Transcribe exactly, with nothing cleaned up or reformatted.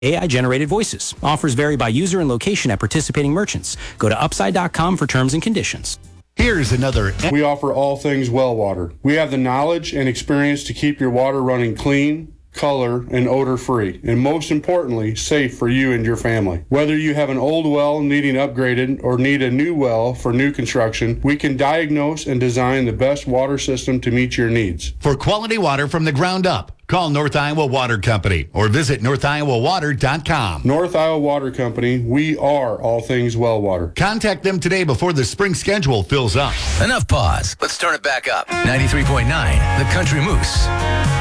A I-generated voices. Offers vary by user and location at participating merchants. Go to upside dot com for terms and conditions. Here's another. We offer all things well water. We have the knowledge and experience to keep your water running clean, color, and odor-free, and most importantly, safe for you and your family. Whether you have an old well needing upgraded or need a new well for new construction, we can diagnose and design the best water system to meet your needs. For quality water from the ground up, call North Iowa Water Company or visit north iowa water dot com. North Iowa Water Company, we are all things well water. Contact them today before the spring schedule fills up. Enough pause. Let's turn it back up. ninety-three point nine, The Country Moose.